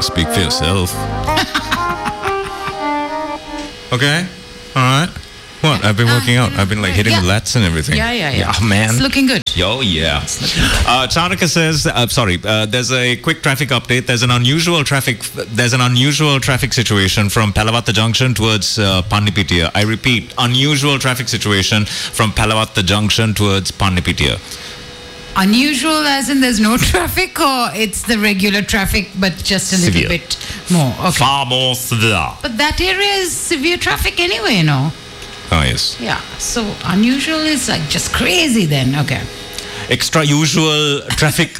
Speak for yourself. Okay? Alright. What? I've been working out. I've been like hitting the lats and everything. Yeah. Oh, man. It's looking good. Yo, yeah. Chanaka says, there's a quick traffic update. There's an unusual traffic situation from Palavatta Junction towards Pannipitia. I repeat, unusual traffic situation from Palavatta Junction towards Pannipitia. Unusual as in there's no traffic, or it's the regular traffic but just a Severe. little bit more? Okay. Far more severe. But that area is severe traffic anyway, no? Oh, yes. Yeah. So unusual is like just crazy then. Okay. Extra usual traffic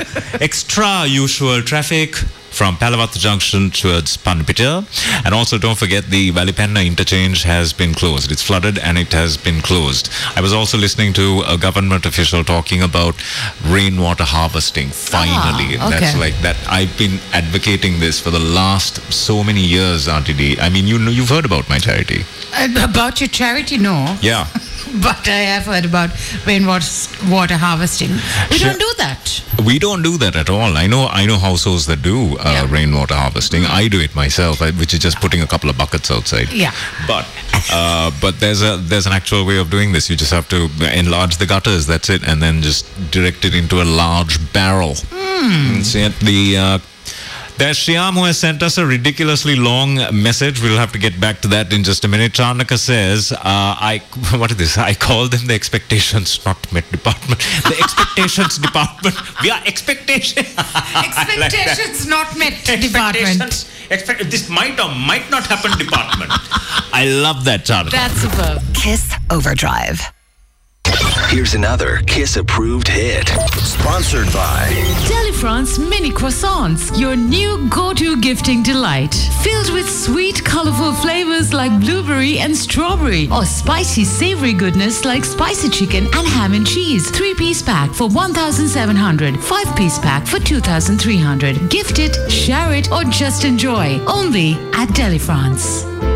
from Palavatta Junction towards Pannipitia. And also don't forget the Valipenna interchange has been closed. It's flooded and it has been closed. I was also listening to a government official talking about rainwater harvesting. Finally. okay. That's like that. I've been advocating this for the last so many years, RTD. I mean, you've heard about my charity. About your charity, no. Yeah. But I have heard about rainwater harvesting. We don't do that. We don't do that at all. I know households that do rainwater harvesting. I do it myself, which is just putting a couple of buckets outside. Yeah. But there's an actual way of doing this. You just have to enlarge the gutters. That's it, and then just direct it into a large barrel. See there's Shyam who has sent us a ridiculously long message. We'll have to get back to that in just a minute. Chanaka says, what is this? I call them the expectations not met department. The expectations department. We are expectations Not met department. This might or might not happen department. I love that, Chanaka. That's superb. Kiss Overdrive. Here's another Kiss-approved hit. Sponsored by Delifrance Mini Croissants, your new go-to gifting delight. Filled with sweet, colorful flavors like blueberry and strawberry, or spicy, savory goodness like spicy chicken and ham and cheese. 3-piece pack for 1,700. 5-piece pack for 2,300. Gift it, share it, or just enjoy. Only at Delifrance.